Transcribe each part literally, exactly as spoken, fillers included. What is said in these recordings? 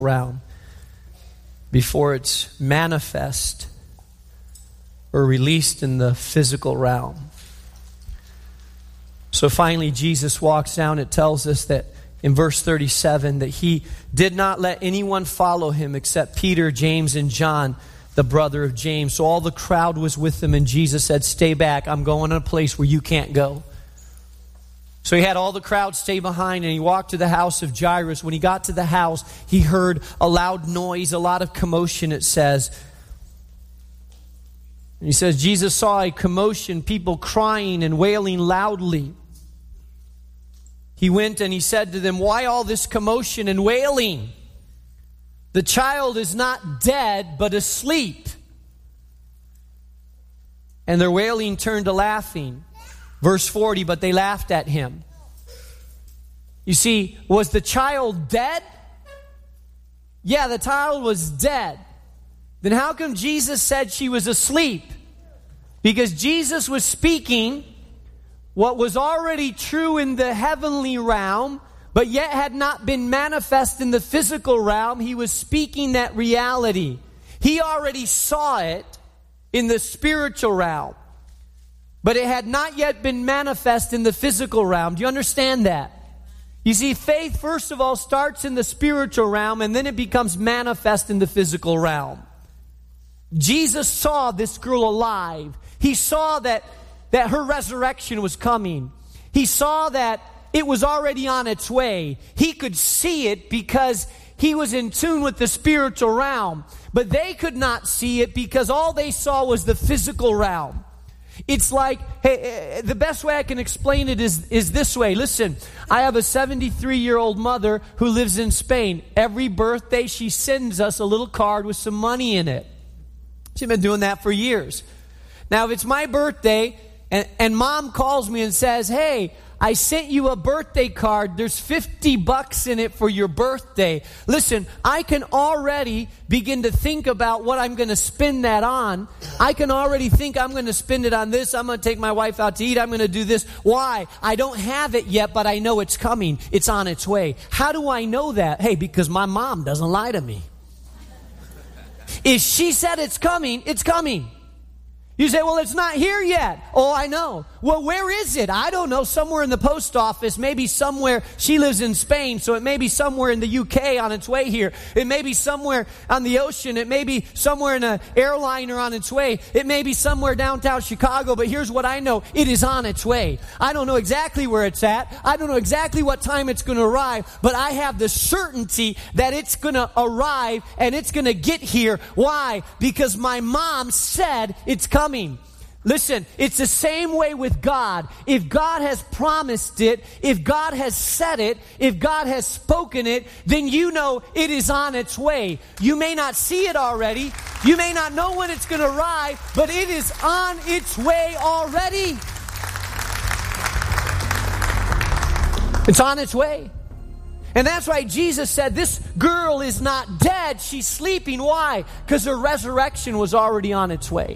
realm before it's manifest or released in the physical realm. So finally, Jesus walks down. It tells us that in verse thirty-seven that he did not let anyone follow him except Peter, James, and John, the brother of James. So all the crowd was with him, and Jesus said, "Stay back. I'm going to a place where you can't go." So he had all the crowd stay behind, and he walked to the house of Jairus. When he got to the house, he heard a loud noise, a lot of commotion, it says. And he says, Jesus saw a commotion, people crying and wailing loudly. He went and he said to them, "Why all this commotion and wailing? The child is not dead, but asleep." And their wailing turned to laughing. Verse forty, but they laughed at him. You see, was the child dead? Yeah, the child was dead. Then how come Jesus said she was asleep? Because Jesus was speaking what was already true in the heavenly realm, but yet had not been manifest in the physical realm. He was speaking that reality. He already saw it in the spiritual realm, but it had not yet been manifest in the physical realm. Do you understand that? You see, faith, first of all, starts in the spiritual realm, and then it becomes manifest in the physical realm. Jesus saw this girl alive. He saw that, that her resurrection was coming. He saw that it was already on its way. He could see it because he was in tune with the spiritual realm. But they could not see it because all they saw was the physical realm. It's like, hey, the best way I can explain it is, is this way. Listen, I have a seventy-three-year-old mother who lives in Spain. Every birthday, she sends us a little card with some money in it. She's been doing that for years. Now, if it's my birthday and, and mom calls me and says, "Hey, I sent you a birthday card. There's fifty bucks in it for your birthday." Listen, I can already begin to think about what I'm going to spend that on. I can already think I'm going to spend it on this. I'm going to take my wife out to eat. I'm going to do this. Why? I don't have it yet, but I know it's coming. It's on its way. How do I know that? Hey, because my mom doesn't lie to me. If she said it's coming, it's coming. You say, "Well, it's not here yet." Oh, I know. Well, where is it? I don't know. Somewhere in the post office. Maybe somewhere. She lives in Spain, so it may be somewhere in the U K on its way here. It may be somewhere on the ocean. It may be somewhere in an airliner on its way. It may be somewhere downtown Chicago, but here's what I know. It is on its way. I don't know exactly where it's at. I don't know exactly what time it's going to arrive, but I have the certainty that it's going to arrive and it's going to get here. Why? Because my mom said it's coming. Listen, it's the same way with God. If God has promised it, if God has said it, if God has spoken it, then you know it is on its way. You may not see it already. You may not know when it's going to arrive, but it is on its way already. It's on its way. And that's why Jesus said this girl is not dead. She's sleeping. Why? Because her resurrection was already on its way.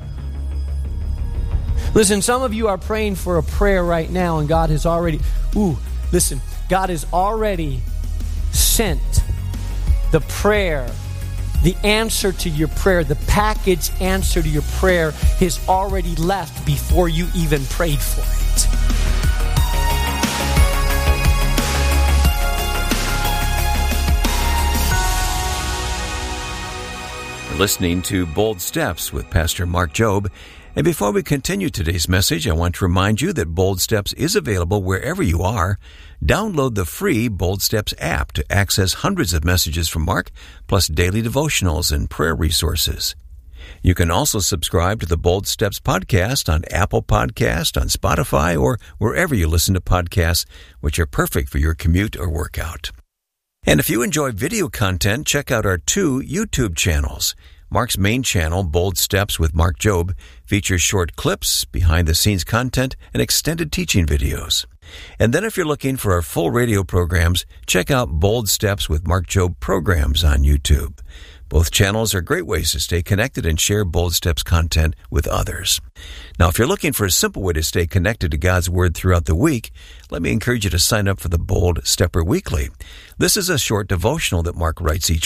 Listen, some of you are praying for a prayer right now, and God has already, ooh, listen, God has already sent the prayer, the answer to your prayer, the package answer to your prayer has already left before you even prayed for it. You're listening to Bold Steps with Pastor Mark Jobe. And before we continue today's message, I want to remind you that Bold Steps is available wherever you are. Download the free Bold Steps app to access hundreds of messages from Mark, plus daily devotionals and prayer resources. You can also subscribe to the Bold Steps podcast on Apple Podcast, on Spotify, or wherever you listen to podcasts, which are perfect for your commute or workout. And if you enjoy video content, check out our two YouTube channels. Mark's main channel, Bold Steps with Mark Jobe, features short clips, behind-the-scenes content, and extended teaching videos. And then if you're looking for our full radio programs, check out Bold Steps with Mark Jobe programs on YouTube. Both channels are great ways to stay connected and share Bold Steps content with others. Now, if you're looking for a simple way to stay connected to God's Word throughout the week, let me encourage you to sign up for the Bold Stepper Weekly. This is a short devotional that Mark writes each